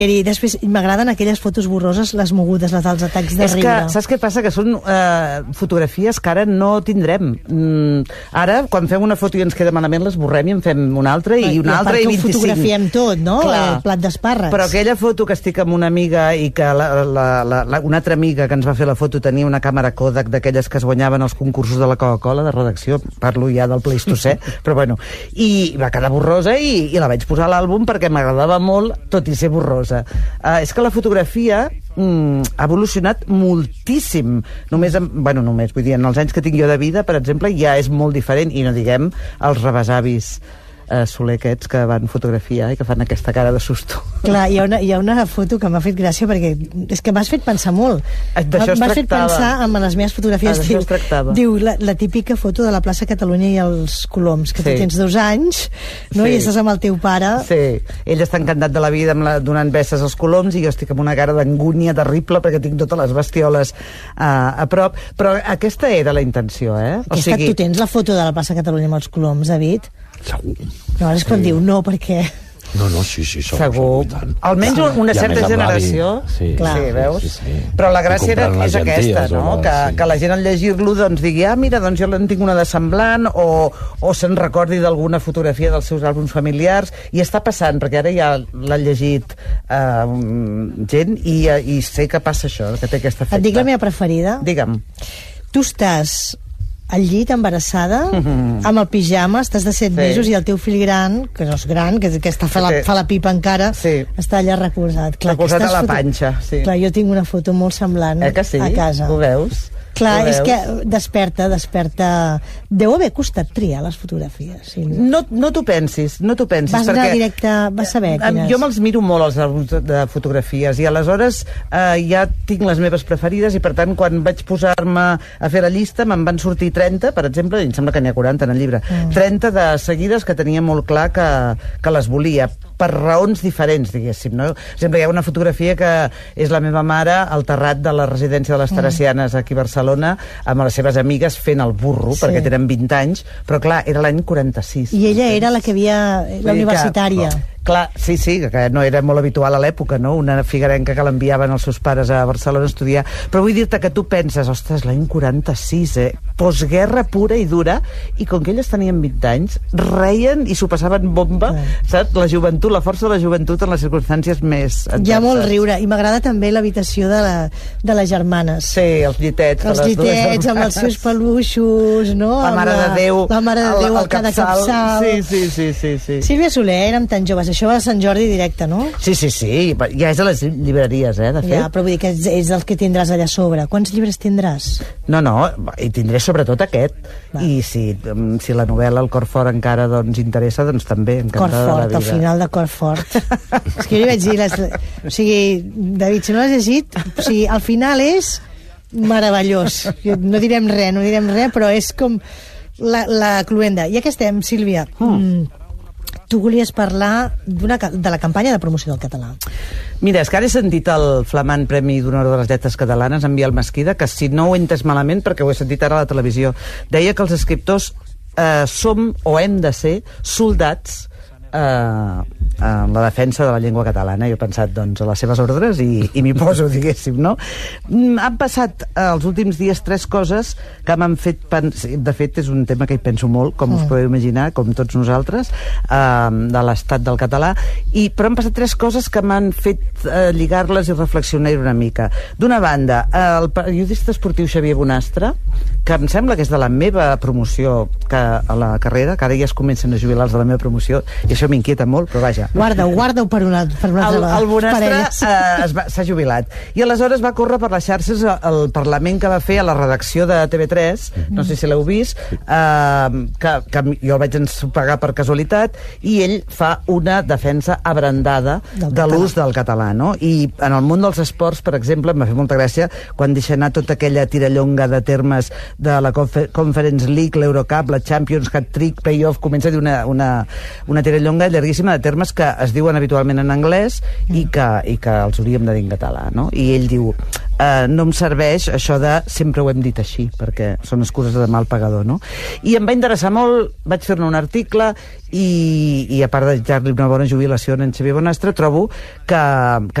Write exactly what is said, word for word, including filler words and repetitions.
I després m'agraden aquelles fotos borroses, les mogudes, les dels atacs de és riure. Que, saps què passa? Que són eh, fotografies que ara no tindrem. Mm, ara, quan fem una foto i ens queda malament, l'esborrem i en fem una altra i una altra i vint-i-cinc. Fotografiem tot, no? Clar. El plat d'espàrrecs. Però aquella foto que estic amb una amiga i que la, la, la, la, una altra amiga que ens va fer la foto tenia una càmera Kodak d'aquelles que es guanyaven als concursos de la Coca-Cola de redacció, parlo ja del Pleistocè, però bueno, i va quedar borrosa i, i la vaig posar a l'àlbum perquè m'agradava molt, tot i ser borrosa. Uh, és que la fotografia mm, ha evolucionat moltíssim. Només, en, bueno, només, vull dir, en els anys que tinc jo de vida, per exemple, ja és molt diferent, i no diguem els rebesavis eh, Soler aquests que van fotografiar i que fan aquesta cara de susto. Clar, hi ha una, hi ha una foto que m'ha fet gràcia perquè és que m'has fet pensar molt. M'has fet pensar en les meves fotografies. Diu, diu la, la típica foto de la plaça Catalunya i els Coloms, que sí. Tu tens dos anys, no? Sí. I estàs amb el teu pare. Sí, ell està encantat de la vida amb la, donant besses als coloms i jo estic amb una cara d'angúnia terrible perquè tinc totes les bestioles uh, a prop, però aquesta era la intenció, eh? Aquesta, o sigui... Tu tens la foto de la plaça Catalunya amb els Coloms, David? Segur. No, ara és quan sí. Diu no, perquè... No, no, sí, sí, segur. Segur. Almenys sí. Una certa generació. Sí, clar. Sí, veus? Sí, sí. Però la gràcia era, és aquesta, no? La, que, sí. que la gent al llegir-lo doncs digui, ah, mira, doncs jo en tinc una de semblant, o, o se'n recordi d'alguna fotografia dels seus àlbums familiars, i està passant, perquè ara ja l'ha llegit eh, gent, i, i sé que passa això, que té aquesta efecte. Et dic la meva preferida? Digue'm. Tu estàs al llit, embarassada, mm-hmm. amb el pijama, estàs de set sí. mesos i el teu fill gran, que no és gran, que, que està, fa, la, fa la pipa encara, sí. està allà recolzat. Clar, recolzat a la foto... panxa, sí. Clar, jo tinc una foto molt semblant eh que sí? A casa. Ho veus? Clar, és que desperta, desperta... Deu haver costat triar les fotografies. Sí. No, no t'ho pensis, no t'ho pensis. Vas perquè anar directe, vas saber quines... Jo me'ls miro molt, els àlbums de fotografies, i aleshores eh, ja tinc les meves preferides, i per tant, quan vaig posar-me a fer la llista, me'n van sortir trenta, per exemple, i em sembla que n'hi ha quaranta en el llibre, mm. trenta de seguides que tenia molt clar que, que les volia, per raons diferents, diguéssim, no? Sempre hi ha una fotografia que és la meva mare al terrat de la residència de les Teresianes aquí a Barcelona, amb les seves amigues fent el burro, sí. perquè tenen vint anys, però clar, era l'any quaranta-sis. I ella era la que havia... la universitària. Que, clar, sí, sí, que no era molt habitual a l'època, no? Una figuerenca que l'enviaven els seus pares a Barcelona a estudiar. Però vull dir-te que tu penses, ostres, l'any quaranta-sis, eh? Postguerra pura i dura, i com que elles tenien vint anys, reien i s'ho passaven bomba, sí. saps? La joventut, la força de la joventut en les circumstàncies més adverses. Hi ha molt riure, i m'agrada també l'habitació de, la, de les germanes. Sí, els llitets. Els llitets, amb els seus peluixos, no? La Mare de Déu. La Mare de Déu, el, el, el cada capçal. Sí, sí, sí, sí, sí. Sílvia Soler, érem tan joves. Això va a Sant Jordi directe, no? Sí, sí, sí. Ja és a les llibreries, eh, de fet. Ja, però vull dir que és, és el que tindràs allà sobre. Quants llibres tindràs? No, no, i tindré sobretot aquest. Va. I si, si la novel·la El cor fort encara doncs interessa, doncs també, encantada de la vida. Cor fort, al final de Cor fort. És que jo li vaig dir... Les... O sigui, David, si no l'has llegit, o sigui, al final és meravellós. No direm res, no direm res, però és com la, la cluenda. Ja que estem, Sílvia... Mm. Tu volies parlar de la campanya de promoció del català. Mira, és que ara he sentit el flamant Premi d'Honor de les Lletres Catalanes, en Biel Mesquida, que si no ho he entès malament, perquè ho he sentit ara a la televisió, deia que els escriptors eh, som o hem de ser soldats eh, en la defensa de la llengua catalana. Jo he pensat, doncs, a les seves ordres i, i m'hi poso, diguéssim, no? Han passat eh, els últims dies tres coses que m'han fet pensar... De fet, és un tema que hi penso molt, com us podeu imaginar, com tots nosaltres, eh, de l'estat del català, i, però han passat tres coses que m'han fet eh, lligar-les i reflexionar una mica. D'una banda, eh, el periodista esportiu Xavier Bonastre, que em sembla que és de la meva promoció que, a la carrera, que ara ja es comencen a jubilar els de la meva promoció, i això m'inquieta molt, però vaja. Guarda-ho, guarda-ho per una, per una altra vegada. El, el Bonastre eh, s'ha jubilat. I aleshores va córrer per les xarxes el Parlament que va fer a la redacció de T V tres, mm-hmm. no sé si l'heu vist, eh, que, que jo el vaig ensopegar per casualitat, i ell fa una defensa abrandada del de l'ús del català, no? I en el món dels esports, per exemple, em va fer molta gràcia quan deixa anar tota aquella tirallonga de termes de la Confer Conference League, l'Eurocup, la Champions, Hat-Trick, Playoff, comença a dir una, una, una tirallonga llarguíssima de termes coses que es diuen habitualment en anglès i que, i que els hauríem de dir en català, no? I ell diu, eh, no em serveix això de sempre ho hem dit així, perquè són excuses de mal pagador, no? I em va interessar molt, vaig fer-ne un article i, i a part de desitjar-li una bona jubilació a en Xavier Bonastre, trobo que, que